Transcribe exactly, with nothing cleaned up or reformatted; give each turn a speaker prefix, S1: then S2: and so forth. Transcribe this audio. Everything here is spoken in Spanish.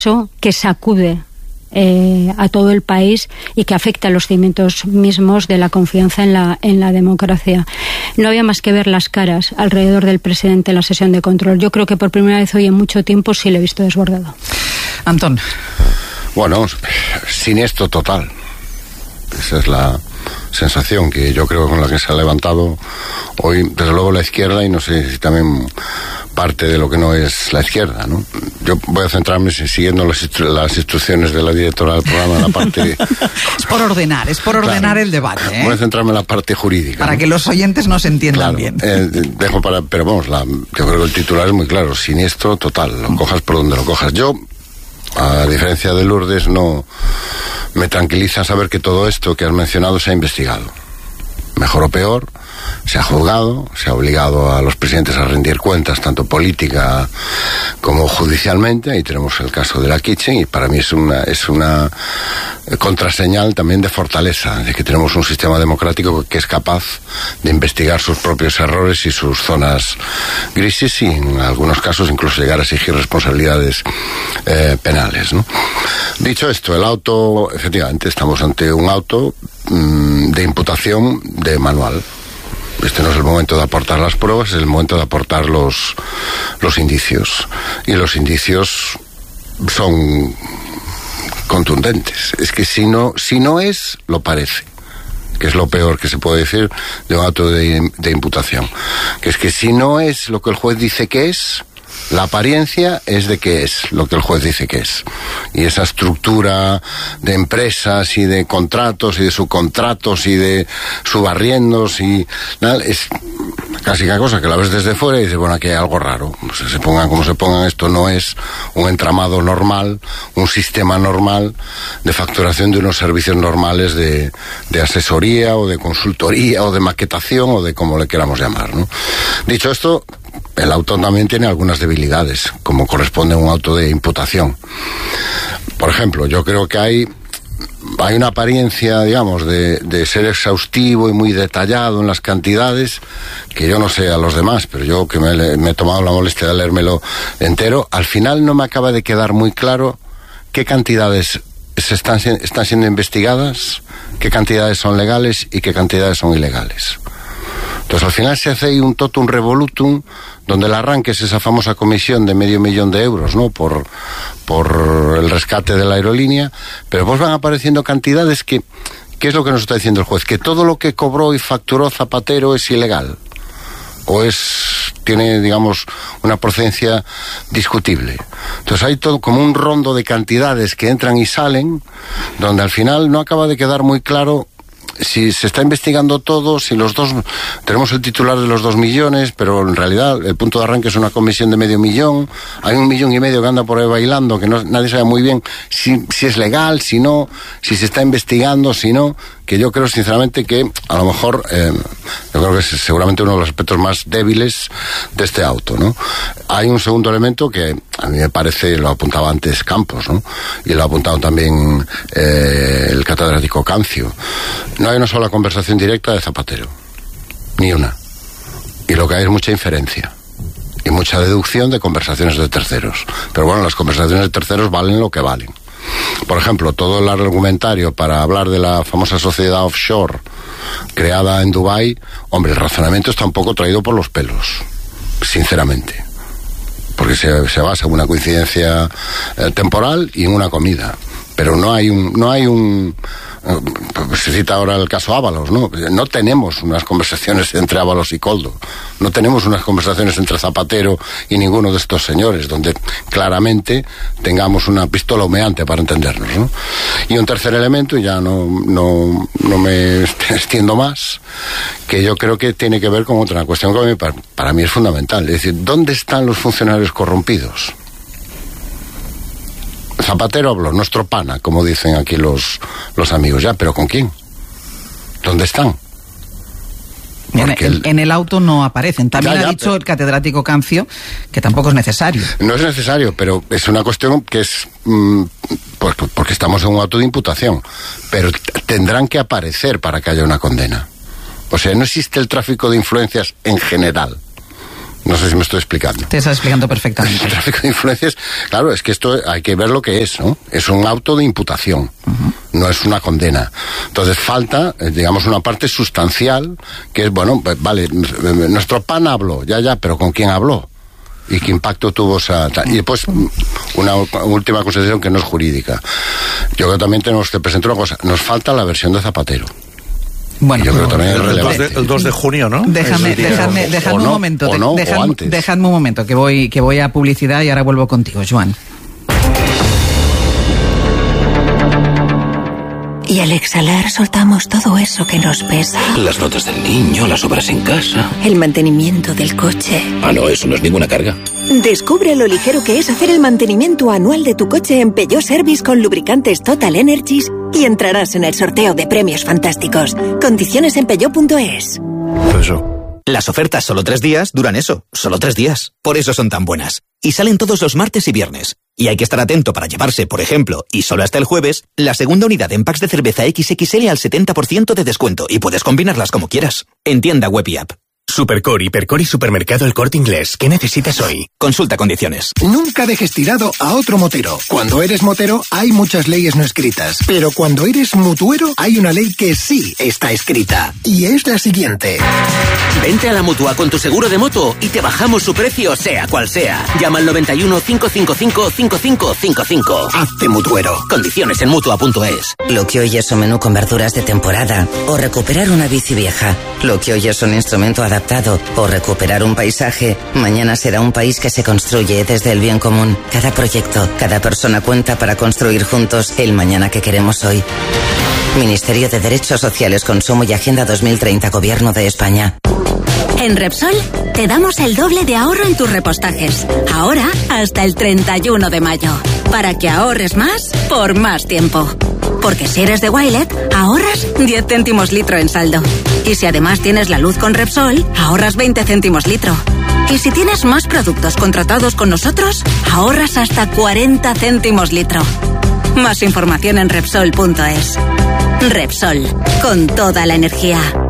S1: que sacude eh, a todo el país y que afecta a los cimientos mismos de la confianza en la, en la democracia. No había más que ver las caras alrededor del presidente en la sesión de control. Yo creo que por primera vez hoy en mucho tiempo sí le he visto desbordado.
S2: Antón.
S3: Bueno, siniestro total. Esa es la sensación que yo creo con la que se ha levantado hoy, desde luego, la izquierda, y no sé si también parte de lo que no es la izquierda, ¿no? Yo voy a centrarme, siguiendo las, instru- las instrucciones de la directora del programa, en la parte...
S2: Es por ordenar, es por ordenar claro, el debate, ¿eh?
S3: Voy a centrarme en la parte jurídica.
S2: Para
S3: ¿no?
S2: que los oyentes nos entiendan
S3: claro,
S2: bien.
S3: Eh, dejo para... Pero vamos, la, yo creo que el titular es muy claro, siniestro total, lo cojas por donde lo cojas. Yo, a diferencia de Lourdes, no me tranquiliza saber que todo esto que has mencionado se ha investigado. Mejor o peor, se ha juzgado, se ha obligado a los presidentes a rendir cuentas, tanto política como judicialmente. Ahí tenemos el caso de la Kitchen, y para mí es una, es una contraseñal también de fortaleza, de que tenemos un sistema democrático que es capaz de investigar sus propios errores y sus zonas grises, y en algunos casos incluso llegar a exigir responsabilidades eh, penales, ¿no? Dicho esto, el auto, efectivamente, estamos ante un auto mmm, de imputación de manual. Este no es el momento de aportar las pruebas, es el momento de aportar los, los indicios. Y los indicios son contundentes. Es que si no, si no es, lo parece. Que es lo peor que se puede decir de un acto de, de imputación. Que es que si no es lo que el juez dice que es, la apariencia es de que es lo que el juez dice que es. Y esa estructura de empresas y de contratos y de subcontratos y de subarriendos y tal, es casi cada cosa que la ves desde fuera y dices, bueno, aquí hay algo raro. No sé, se pongan como se pongan, esto no es un entramado normal, un sistema normal de facturación de unos servicios normales de, de asesoría o de consultoría o de maquetación o de como le queramos llamar, ¿no? Dicho esto, el auto también tiene algunas debilidades, como corresponde a un auto de imputación. Por ejemplo, yo creo que hay, hay una apariencia, digamos, de, de ser exhaustivo y muy detallado en las cantidades, que yo no sé a los demás, pero yo que me, me he tomado la molestia de leérmelo entero, al final no me acaba de quedar muy claro qué cantidades se están, están siendo investigadas, qué cantidades son legales y qué cantidades son ilegales. Entonces al final se hace ahí un totum revolutum, donde el arranque es esa famosa comisión de medio millón de euros, ¿no? Por, por el rescate de la aerolínea, pero pues van apareciendo cantidades que, ¿qué es lo que nos está diciendo el juez? Que todo lo que cobró y facturó Zapatero es ilegal, o es, tiene, digamos, una procedencia discutible. Entonces hay todo como un rondo de cantidades que entran y salen, donde al final no acaba de quedar muy claro si se está investigando todo, si los dos, tenemos el titular de los dos millones, pero en realidad el punto de arranque es una comisión de medio millón, hay un millón y medio que anda por ahí bailando, que no, nadie sabe muy bien si, si es legal, si no, si se está investigando, si no, que yo creo sinceramente que a lo mejor, eh, yo creo que es seguramente uno de los aspectos más débiles de este auto, ¿no? Hay un segundo elemento que a mí me parece, lo apuntaba antes Campos, ¿no? Y lo ha apuntado también eh, el catedrático Cancio. No hay una sola conversación directa de Zapatero, ni una. Y lo que hay es mucha inferencia y mucha deducción de conversaciones de terceros. Pero bueno, las conversaciones de terceros valen lo que valen. Por ejemplo, todo el argumentario para hablar de la famosa sociedad offshore creada en Dubái, hombre, el razonamiento está un poco traído por los pelos, sinceramente, porque se, se basa en una coincidencia eh, temporal y en una comida, pero no hay un, no hay un se cita ahora el caso Ábalos, ¿no? No tenemos unas conversaciones entre Ábalos y Koldo, no tenemos unas conversaciones entre Zapatero y ninguno de estos señores, donde claramente tengamos una pistola humeante para entendernos, ¿no? Y un tercer elemento, y ya no, no, no me extiendo más, que yo creo que tiene que ver con otra cuestión que para, para mí es fundamental, es decir, ¿dónde están los funcionarios corrompidos? Zapatero habló, nuestro pana, como dicen aquí los, los amigos, ya, pero ¿con quién? ¿Dónde están?
S2: En el, en el auto no aparecen. También ya, ya, ha dicho pero... el catedrático Cancio que tampoco es necesario.
S3: No es necesario, pero es una cuestión que es mmm, pues, porque estamos en un auto de imputación, pero tendrán que aparecer para que haya una condena. O sea, no existe el tráfico de influencias en general. No sé si me estoy explicando.
S2: Te estás explicando perfectamente.
S3: El tráfico de influencias, claro, es que esto hay que ver lo que es, ¿no? Es un auto de imputación, uh-huh. no es una condena. Entonces falta, digamos, una parte sustancial, que es, bueno, vale, nuestro P A N habló, ya, ya, pero ¿con quién habló? ¿Y qué impacto tuvo esa...? Y después, una última consideración que no es jurídica. Yo creo que también tenemos que presentar una cosa. Nos falta la versión de Zapatero.
S2: Bueno,
S3: yo creo que también es relevante.
S4: El dos de junio, ¿no?
S2: Déjame, déjame, déjame un
S3: no,
S2: momento.
S3: O no,
S2: déjame,
S3: o antes.
S2: Déjame un momento, que voy, que voy a publicidad y ahora vuelvo contigo, Joan.
S5: Y al exhalar soltamos todo eso que nos pesa.
S6: Las notas del niño, las obras en casa.
S5: El mantenimiento del coche.
S6: Ah, no, eso no es ninguna carga.
S5: Descubre lo ligero que es hacer el mantenimiento anual de tu coche en Peugeot Service con lubricantes Total Energies y entrarás en el sorteo de premios fantásticos. Condiciones en peugeot punto es.
S4: Eso.
S7: Las ofertas solo tres días duran eso, solo tres días. Por eso son tan buenas. Y salen todos los martes y viernes. Y hay que estar atento para llevarse, por ejemplo, y solo hasta el jueves, la segunda unidad en packs de cerveza equis equis ele al setenta por ciento de descuento y puedes combinarlas como quieras. En tienda web y app.
S8: Supercore, Hipercore y Supermercado El Corte Inglés. ¿Qué necesitas hoy?
S7: Consulta condiciones.
S9: Nunca dejes tirado a otro motero. Cuando eres motero hay muchas leyes no escritas, pero cuando eres mutuero hay una ley que sí está escrita. Y es la siguiente.
S10: Vente a la Mutua con tu seguro de moto y te bajamos su precio sea cual sea. Llama al noventa y uno, cinco cinco cinco, cinco cinco cinco cinco.
S9: Hazte mutuero.
S10: Condiciones en mutua punto es.
S11: Lo que hoy es un menú con verduras de temporada o recuperar una bici vieja. Lo que hoy es un instrumento adaptado o recuperar un paisaje, mañana será un país que se construye desde el bien común. Cada proyecto, cada persona cuenta para construir juntos el mañana que queremos hoy. Ministerio de Derechos Sociales, Consumo y Agenda dos mil treinta, Gobierno de España.
S12: En Repsol te damos el doble de ahorro en tus repostajes. Ahora hasta el treinta y uno de mayo. Para que ahorres más por más tiempo. Porque si eres de Wilet, ahorras diez céntimos litro en saldo. Y si además tienes la luz con Repsol, ahorras veinte céntimos litro. Y si tienes más productos contratados con nosotros, ahorras hasta cuarenta céntimos litro. Más información en Repsol punto es. Repsol, con toda la energía.